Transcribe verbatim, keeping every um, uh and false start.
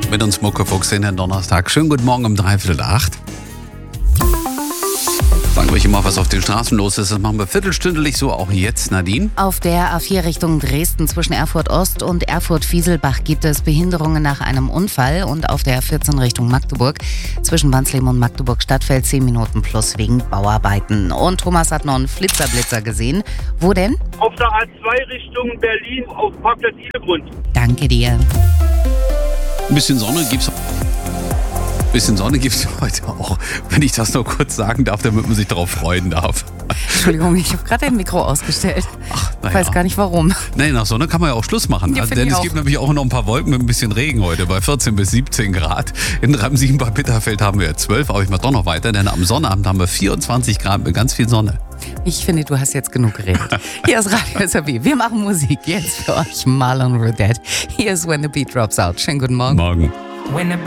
mit uns Muckefuchs in den Donnerstag. Schönen guten Morgen um dreiviertel acht. Sagen wir euch immer, was auf den Straßen los ist. Das machen wir viertelstündlich, so auch jetzt, Nadine. Auf der A vier Richtung Dresden zwischen Erfurt Ost und Erfurt-Fieselbach gibt es Behinderungen nach einem Unfall. Und auf der A vierzehn Richtung Magdeburg zwischen Wansleben und Magdeburg Stadtfeld zehn Minuten plus wegen Bauarbeiten. Und Thomas hat noch einen Flitzerblitzer gesehen. Wo denn? Auf der A zwei Richtung Berlin auf Parkplatz Idegrund. Danke dir. Ein bisschen Sonne gibt's. Ein bisschen Sonne gibt es heute auch, wenn ich das nur kurz sagen darf, damit man sich darauf freuen darf. Entschuldigung, ich habe gerade ein Mikro ausgestellt. Ach, ich weiß ja. gar nicht warum. Nee, nach Sonne kann man ja auch Schluss machen. Ja, Also, finde denn ich es auch. gibt nämlich auch noch ein paar Wolken mit ein bisschen Regen heute, bei vierzehn bis siebzehn Grad. In Ramsiegen bei Bitterfeld haben wir zwölf, aber ich mache doch noch weiter, denn am Sonnabend haben wir vierundzwanzig Grad mit ganz viel Sonne. Ich finde, du hast jetzt genug geredet. Hier ist Radio S R B. Wir machen Musik. Jetzt für euch Marlon Rodette. Hier ist When the Beat Drops Out. Schönen guten Morgen. Morgen. When the